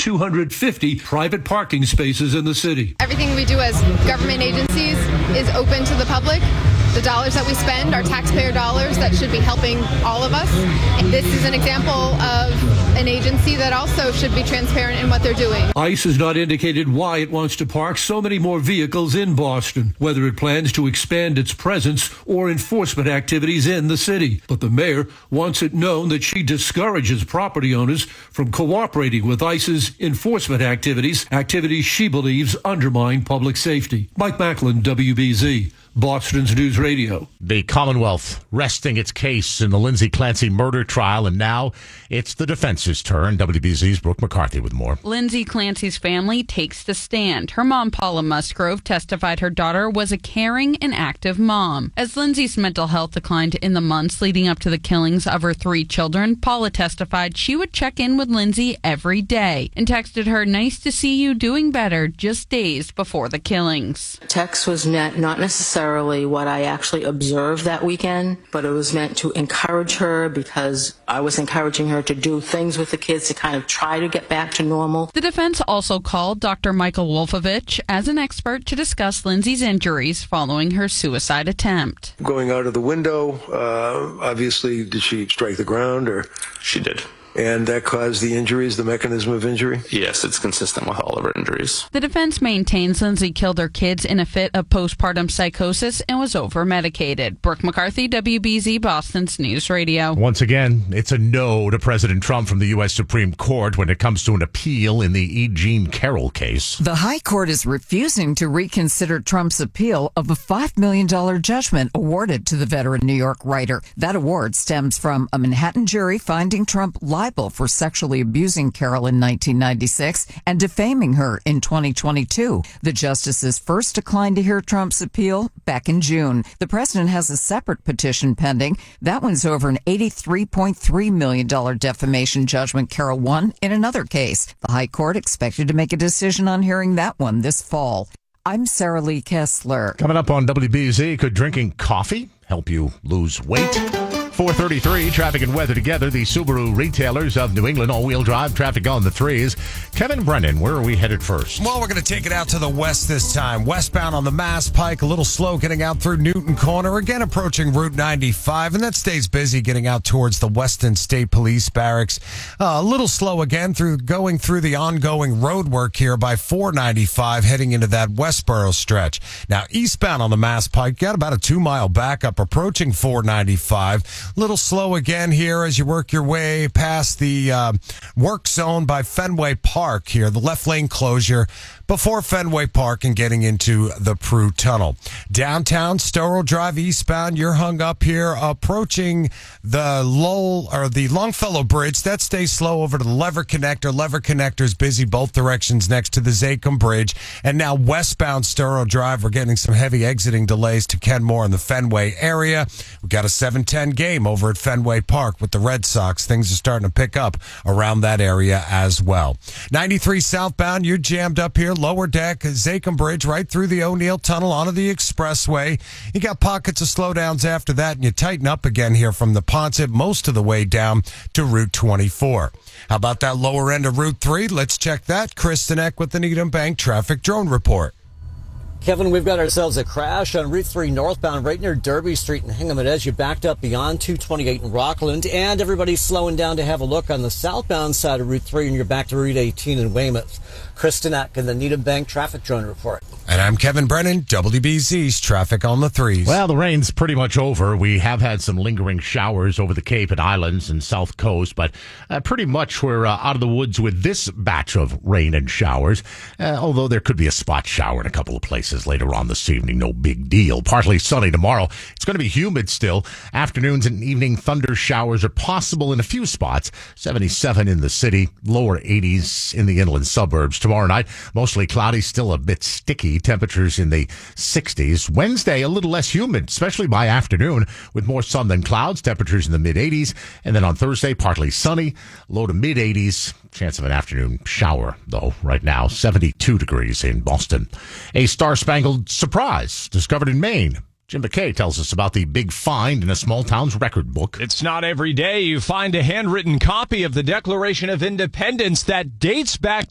250 private parking spaces in the city. Everything we do as government agencies is open to the public. The dollars that we spend are taxpayer dollars that should be helping all of us. This is an example of an agency that also should be transparent in what they're doing. ICE has not indicated why it wants to park so many more vehicles in Boston, whether it plans to expand its presence or enforcement activities in the city. But the mayor wants it known that she discourages property owners from cooperating with ICE's enforcement activities she believes undermine public safety. Mike Macklin, WBZ. Boston's News Radio. The Commonwealth resting its case in the Lindsay Clancy murder trial, and now it's the defense's turn. WBZ's Brooke McCarthy with more. Lindsay Clancy's family takes the stand. Her mom, Paula Musgrove, testified her daughter was a caring and active mom. As Lindsay's mental health declined in the months leading up to the killings of her 3 children, Paula testified she would check in with Lindsay every day and texted her, "Nice to see you doing better," just days before the killings. Text was not necessarily what I actually observed that weekend, but it was meant to encourage her because I was encouraging her to do things with the kids to kind of try to get back to normal. The defense also called Dr. Michael Wolfowitz as an expert to discuss Lindsay's injuries following her suicide attempt. Going out of the window, obviously, did she strike the ground or? She did. And that caused the injuries, the mechanism of injury? Yes, it's consistent with all of her injuries. The defense maintains Lindsay killed her kids in a fit of postpartum psychosis and was over-medicated. Brooke McCarthy, WBZ, Boston's News Radio. Once again, it's a no to President Trump from the U.S. Supreme Court when it comes to an appeal in the E. Jean Carroll case. The High Court is refusing to reconsider Trump's appeal of a $5 million judgment awarded to the veteran New York writer. That award stems from a Manhattan jury finding Trump liable for sexually abusing Carroll in 1996 and defaming her in 2022. The justices first declined to hear Trump's appeal back in June. The president has a separate petition pending. That one's over an $83.3 million defamation judgment Carroll won in another case. The High Court expected to make a decision on hearing that one this fall. I'm Sarah Lee Kessler. Coming up on WBZ, could drinking coffee help you lose weight? 4:33, traffic and weather together. The Subaru retailers of New England, all-wheel drive, traffic on the 3s. Kevin Brennan, where are we headed first? Well, we're going to take it out to the west this time. Westbound on the Mass Pike, a little slow getting out through Newton Corner. Again, approaching Route 95, and that stays busy getting out towards the Weston State Police Barracks. A little slow again going through the ongoing road work here by 495, heading into that Westboro stretch. Now, eastbound on the Mass Pike, got about a 2-mile backup approaching 495. Little slow again here as you work your way past the work zone by Fenway Park here, the left lane closure before Fenway Park and getting into the Prue Tunnel. Downtown, Storrow Drive eastbound, you're hung up here approaching the Longfellow Bridge. That stays slow over to the Lever Connector. Lever Connector's busy both directions next to the Zachem Bridge. And now westbound Storrow Drive, we're getting some heavy exiting delays to Kenmore in the Fenway area. We've got a 7:10 game over at Fenway Park with the Red Sox. Things are starting to pick up around that area as well. 93 southbound, you're jammed up here. Lower deck, Zachem Bridge, right through the O'Neill Tunnel onto the expressway. You got pockets of slowdowns after that, and you tighten up again here from the Ponset most of the way down to Route 24. How about that lower end of Route 3? Let's check that. Kristen Eck with the Needham Bank Traffic Drone Report. Kevin, we've got ourselves a crash on Route 3 northbound right near Derby Street in Hingham as you backed up beyond 228 in Rockland, and everybody's slowing down to have a look on the southbound side of Route 3 and you're back to Route 18 in Weymouth. Kristen Eck in the Needham Bank Traffic Drone Report. And I'm Kevin Brennan, WBZ's Traffic on the 3s. Well, the rain's pretty much over. We have had some lingering showers over the Cape and Islands and South Coast, but pretty much we're out of the woods with this batch of rain and showers, although there could be a spot shower in a couple of places later on this evening. No big deal. Partly sunny tomorrow. It's going to be humid still. Afternoons and evening thunder showers are possible in a few spots. 77 in the city, lower 80s in the inland suburbs. Tomorrow night, mostly cloudy, still a bit sticky. Temperatures in the 60s. Wednesday, a little less humid, especially by afternoon, with more sun than clouds. Temperatures in the mid-80s. And then on Thursday, partly sunny, low to mid-80s. Chance of an afternoon shower, though, right now. 72 degrees in Boston. A star-spangled surprise discovered in Maine. Jim McKay tells us about the big find in a small town's record book. It's not every day you find a handwritten copy of the Declaration of Independence that dates back